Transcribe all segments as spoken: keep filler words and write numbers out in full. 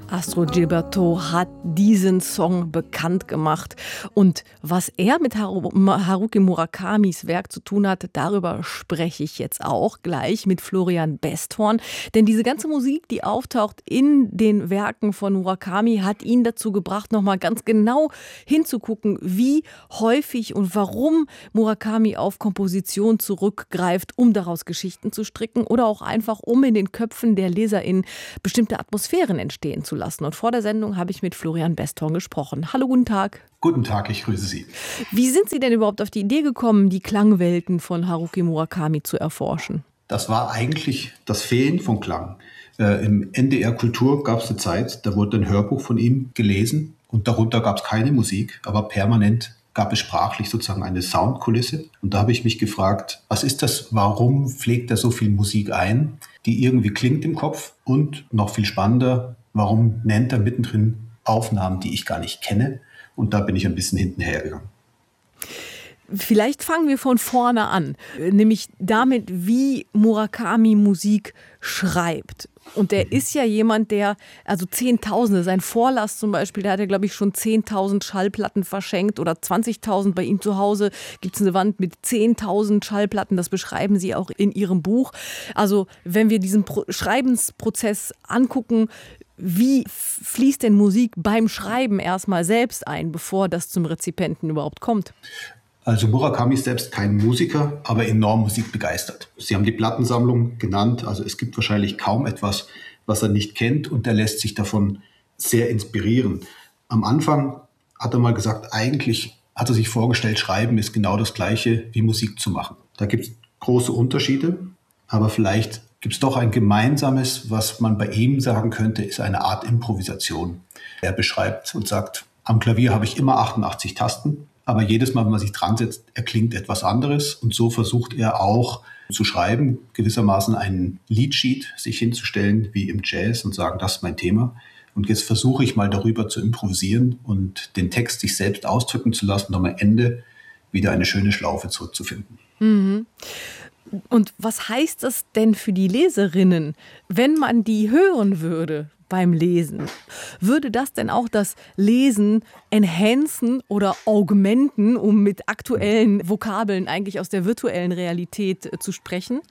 Astrud Gilbertot hat diesen Song bekannt gemacht. Und was er mit Haru- Haruki Murakamis Werk zu tun hat, darüber spreche ich jetzt auch gleich mit Florian Besthorn. Denn diese ganze Musik, die auftaucht in den Werken von Murakami, hat ihn dazu gebracht, nochmal ganz genau hinzugucken, wie häufig und warum Murakami auf Komposition zurückgreift, um daraus Geschichten zu stricken oder auch einfach, um in den Köpfen der LeserInnen bestimmte Atmosphären entstehen zu lassen. Und vor der Sendung habe ich mit Florian Besthorn gesprochen. Hallo, guten Tag. Guten Tag, ich grüße Sie. Wie sind Sie denn überhaupt auf die Idee gekommen, die Klangwelten von Haruki Murakami zu erforschen? Das war eigentlich das Fehlen von Klang. Äh, Im N D R Kultur gab es eine Zeit, da wurde ein Hörbuch von ihm gelesen und darunter gab es keine Musik, aber permanent gab es sprachlich sozusagen eine Soundkulisse. Und da habe ich mich gefragt, was ist das, warum pflegt er so viel Musik ein, die irgendwie klingt im Kopf? Und noch viel spannender, warum nennt er mittendrin Aufnahmen, die ich gar nicht kenne? Und da bin ich ein bisschen hintenhergegangen. Vielleicht fangen wir von vorne an, nämlich damit, wie Murakami Musik schreibt. Und der ist ja jemand, der, also Zehntausende, sein Vorlass zum Beispiel, da hat er, glaube ich, schon zehntausend Schallplatten verschenkt oder zwanzigtausend. Bei ihm zu Hause gibt es eine Wand mit zehntausend Schallplatten, das beschreiben Sie auch in Ihrem Buch. Also wenn wir diesen Pro- Schreibensprozess angucken, wie fließt denn Musik beim Schreiben erstmal selbst ein, bevor das zum Rezipienten überhaupt kommt? Also Murakami ist selbst kein Musiker, aber enorm musikbegeistert. Sie haben die Plattensammlung genannt, also es gibt wahrscheinlich kaum etwas, was er nicht kennt und er lässt sich davon sehr inspirieren. Am Anfang hat er mal gesagt, eigentlich hat er sich vorgestellt, Schreiben ist genau das Gleiche wie Musik zu machen. Da gibt es große Unterschiede, aber vielleicht gibt es doch ein gemeinsames, was man bei ihm sagen könnte, ist eine Art Improvisation. Er beschreibt und sagt, am Klavier habe ich immer achtundachtzig Tasten. Aber jedes Mal, wenn man sich dran setzt, erklingt etwas anderes. Und so versucht er auch zu schreiben, gewissermaßen einen Leadsheet sich hinzustellen, wie im Jazz, und sagen, das ist mein Thema. Und jetzt versuche ich mal darüber zu improvisieren und den Text sich selbst ausdrücken zu lassen, um am Ende wieder eine schöne Schlaufe zurückzufinden. Mhm. Und was heißt das denn für die Leserinnen, wenn man die hören würde beim Lesen? Würde das denn auch das Lesen enhancen oder augmenten, um mit aktuellen Vokabeln eigentlich aus der virtuellen Realität äh, zu sprechen?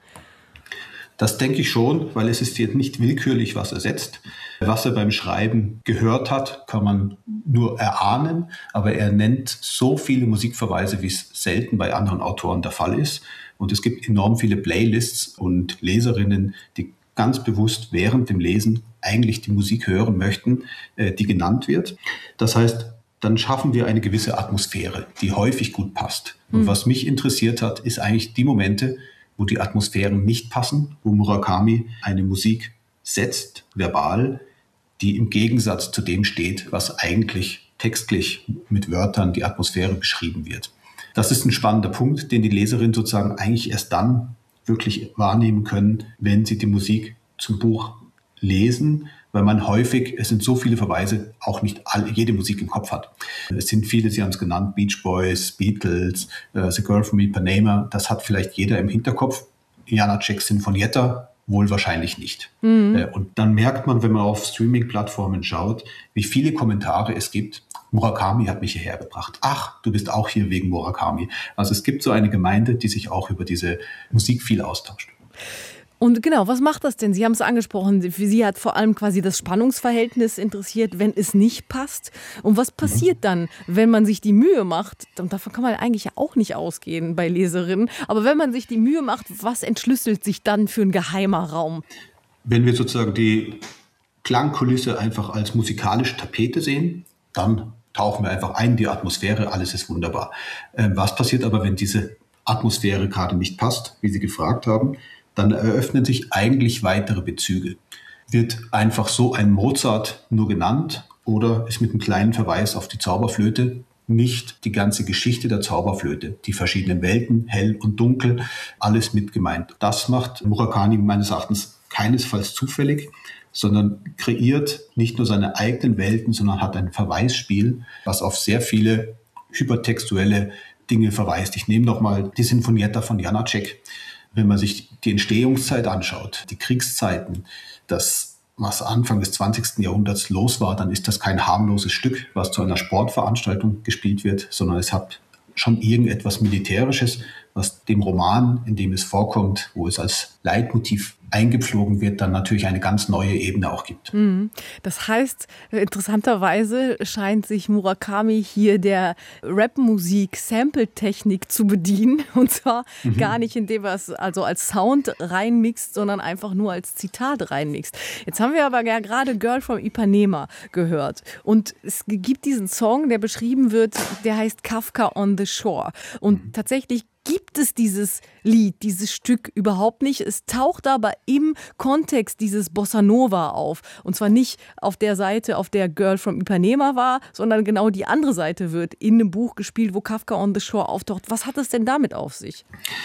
Das denke ich schon, weil es ist jetzt nicht willkürlich, was er setzt. Was er beim Schreiben gehört hat, kann man nur erahnen, aber er nennt so viele Musikverweise, wie es selten bei anderen Autoren der Fall ist. Und es gibt enorm viele Playlists und Leserinnen, die ganz bewusst während dem Lesen eigentlich die Musik hören möchten, die genannt wird. Das heißt, dann schaffen wir eine gewisse Atmosphäre, die häufig gut passt. Und was mich interessiert hat, ist eigentlich die Momente, wo die Atmosphären nicht passen, wo Murakami eine Musik setzt, verbal, die im Gegensatz zu dem steht, was eigentlich textlich mit Wörtern die Atmosphäre beschrieben wird. Das ist ein spannender Punkt, den die Leserinnen sozusagen eigentlich erst dann wirklich wahrnehmen können, wenn sie die Musik zum Buch lesen, weil man häufig, es sind so viele Verweise, auch nicht alle, jede Musik im Kopf hat. Es sind viele, Sie haben es genannt, Beach Boys, Beatles, uh, The Girl from Ipanema, das hat vielleicht jeder im Hinterkopf. Janáček Sinfonietta wohl wahrscheinlich nicht. Mhm. Und dann merkt man, wenn man auf Streaming-Plattformen schaut, wie viele Kommentare es gibt. Murakami hat mich hierher gebracht. Ach, du bist auch hier wegen Murakami. Also es gibt so eine Gemeinde, die sich auch über diese Musik viel austauscht. Und genau, was macht das denn? Sie haben es angesprochen, für Sie hat vor allem quasi das Spannungsverhältnis interessiert, wenn es nicht passt. Und was passiert dann, wenn man sich die Mühe macht? Und davon kann man eigentlich ja auch nicht ausgehen bei Leserinnen. Aber wenn man sich die Mühe macht, was entschlüsselt sich dann für ein geheimer Raum? Wenn wir sozusagen die Klangkulisse einfach als musikalische Tapete sehen, dann tauchen wir einfach ein, die Atmosphäre, alles ist wunderbar. Ähm, was passiert aber, wenn diese Atmosphäre gerade nicht passt, wie Sie gefragt haben? Dann eröffnen sich eigentlich weitere Bezüge. Wird einfach so ein Mozart nur genannt oder ist mit einem kleinen Verweis auf die Zauberflöte nicht die ganze Geschichte der Zauberflöte, die verschiedenen Welten, hell und dunkel, alles mit gemeint. Das macht Murakami meines Erachtens keinesfalls zufällig, sondern kreiert nicht nur seine eigenen Welten, sondern hat ein Verweisspiel, was auf sehr viele hypertextuelle Dinge verweist. Ich nehme nochmal die Sinfonietta von Janáček. Wenn man sich die Entstehungszeit anschaut, die Kriegszeiten, das was Anfang des zwanzigsten Jahrhunderts los war, dann ist das kein harmloses Stück, was zu einer Sportveranstaltung gespielt wird, sondern es hat schon irgendetwas Militärisches, was dem Roman, in dem es vorkommt, wo es als Leitmotiv eingepflogen wird, dann natürlich eine ganz neue Ebene auch gibt. Das heißt, interessanterweise scheint sich Murakami hier der Rap-Musik-Sample-Technik zu bedienen. Und zwar mhm. gar nicht, indem er es also als Sound reinmixt, sondern einfach nur als Zitat reinmixt. Jetzt haben wir aber ja gerade Girl from Ipanema gehört. Und es gibt diesen Song, der beschrieben wird, der heißt Kafka on the Shore. Und mhm. tatsächlich gibt es dieses Lied, dieses Stück überhaupt nicht. Es taucht aber im Kontext dieses Bossa Nova auf. Und zwar nicht auf der Seite, auf der Girl from Ipanema war, sondern genau die andere Seite wird in einem Buch gespielt, wo Kafka on the Shore auftaucht. Was hat es denn damit auf sich?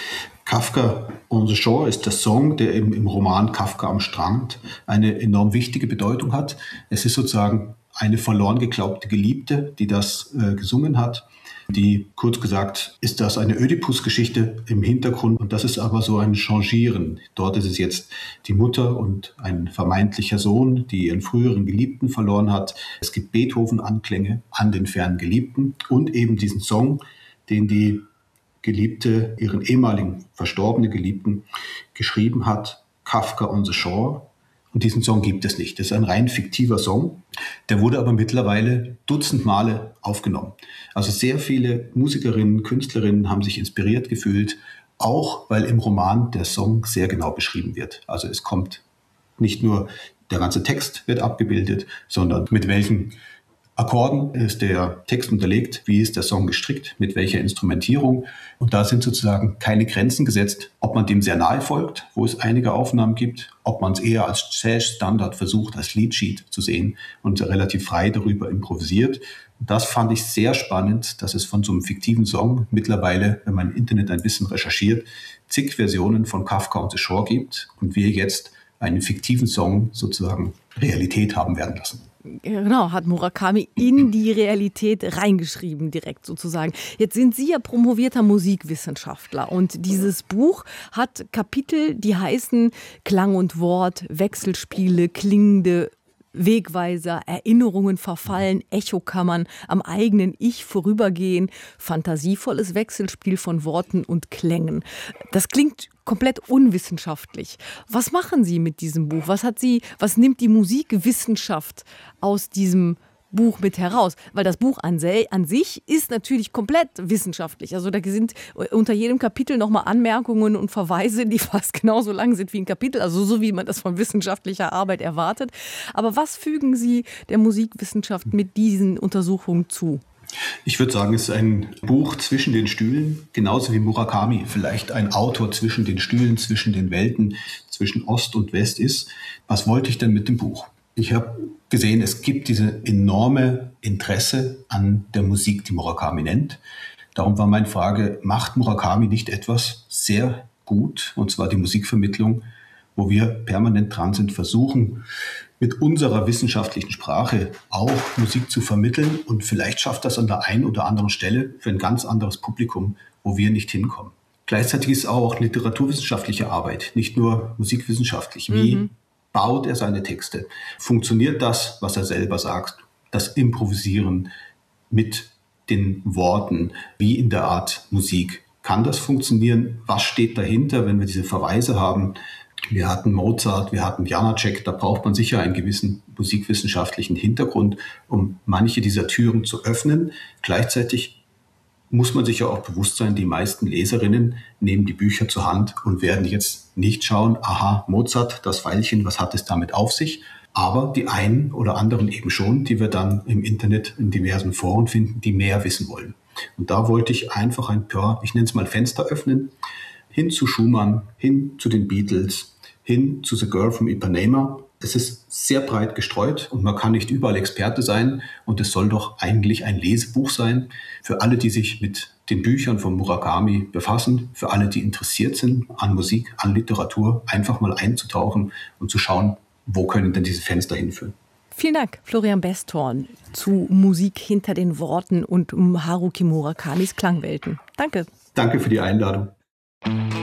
Kafka on the Shore ist der Song, der im, im Roman Kafka am Strand eine enorm wichtige Bedeutung hat. Es ist sozusagen eine verloren geglaubte Geliebte, die das äh, gesungen hat. Die, kurz gesagt, ist das eine Ödipus-Geschichte im Hintergrund und das ist aber so ein Changieren. Dort ist es jetzt die Mutter und ein vermeintlicher Sohn, die ihren früheren Geliebten verloren hat. Es gibt Beethoven-Anklänge an den fernen Geliebten und eben diesen Song, den die Geliebte, ihren ehemaligen verstorbenen Geliebten, geschrieben hat, Kafka on the Shore. Und diesen Song gibt es nicht. Das ist ein rein fiktiver Song. Der wurde aber mittlerweile dutzend Male aufgenommen. Also sehr viele Musikerinnen, Künstlerinnen haben sich inspiriert gefühlt, auch weil im Roman der Song sehr genau beschrieben wird. Also es kommt nicht nur der ganze Text wird abgebildet, sondern mit welchen Akkorden ist der Text unterlegt, wie ist der Song gestrickt, mit welcher Instrumentierung. Und da sind sozusagen keine Grenzen gesetzt, ob man dem sehr nahe folgt, wo es einige Aufnahmen gibt, ob man es eher als Jazz-Standard versucht, als Leadsheet zu sehen und relativ frei darüber improvisiert. Und das fand ich sehr spannend, dass es von so einem fiktiven Song mittlerweile, wenn man im Internet ein bisschen recherchiert, zig Versionen von Kafka on the Shore gibt und wir jetzt einen fiktiven Song sozusagen Realität haben werden lassen. Genau, hat Murakami in die Realität reingeschrieben, direkt sozusagen. Jetzt sind Sie ja promovierter Musikwissenschaftler und dieses Buch hat Kapitel, die heißen Klang und Wort, Wechselspiele, klingende Wegweiser, Erinnerungen verfallen, Echokammern, am eigenen Ich vorübergehen, fantasievolles Wechselspiel von Worten und Klängen. Das klingt komplett unwissenschaftlich. Was machen Sie mit diesem Buch? Was hat Sie, was nimmt die Musikwissenschaft aus diesem Buch mit heraus? Weil das Buch an, se- an sich ist natürlich komplett wissenschaftlich. Also da sind unter jedem Kapitel nochmal Anmerkungen und Verweise, die fast genauso lang sind wie ein Kapitel. Also so wie man das von wissenschaftlicher Arbeit erwartet. Aber was fügen Sie der Musikwissenschaft mit diesen Untersuchungen zu? Ich würde sagen, es ist ein Buch zwischen den Stühlen, genauso wie Murakami vielleicht ein Autor zwischen den Stühlen, zwischen den Welten, zwischen Ost und West ist. Was wollte ich denn mit dem Buch? Ich habe gesehen, es gibt diese enorme Interesse an der Musik, die Murakami nennt. Darum war meine Frage, macht Murakami nicht etwas sehr gut, und zwar die Musikvermittlung, wo wir permanent dran sind, versuchen, mit unserer wissenschaftlichen Sprache auch Musik zu vermitteln. Und vielleicht schafft das an der einen oder anderen Stelle für ein ganz anderes Publikum, wo wir nicht hinkommen. Gleichzeitig ist auch literaturwissenschaftliche Arbeit, nicht nur musikwissenschaftlich. Wie mhm. baut er seine Texte? Funktioniert das, was er selber sagt? Das Improvisieren mit den Worten, wie in der Art Musik. Kann das funktionieren? Was steht dahinter, wenn wir diese Verweise haben? Wir hatten Mozart, wir hatten Janáček, da braucht man sicher einen gewissen musikwissenschaftlichen Hintergrund, um manche dieser Türen zu öffnen. Gleichzeitig muss man sich ja auch bewusst sein, die meisten Leserinnen nehmen die Bücher zur Hand und werden jetzt nicht schauen, aha, Mozart, das Veilchen, was hat es damit auf sich? Aber die einen oder anderen eben schon, die wir dann im Internet in diversen Foren finden, die mehr wissen wollen. Und da wollte ich einfach ein paar, ich nenne es mal Fenster öffnen, hin zu Schumann, hin zu den Beatles, hin zu The Girl from Ipanema. Es ist sehr breit gestreut und man kann nicht überall Experte sein. Und es soll doch eigentlich ein Lesebuch sein für alle, die sich mit den Büchern von Murakami befassen, für alle, die interessiert sind an Musik, an Literatur, einfach mal einzutauchen und zu schauen, wo können denn diese Fenster hinführen. Vielen Dank, Florian Besthorn, zu Musik hinter den Worten und um Haruki Murakamis Klangwelten. Danke. Danke für die Einladung.